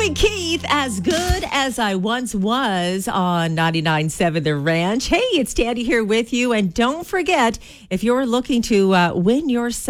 Toby Keith, As Good As I Once Was on 99.7 The Ranch. Hey, it's Tandy here with you. And don't forget, if you're looking to win yourself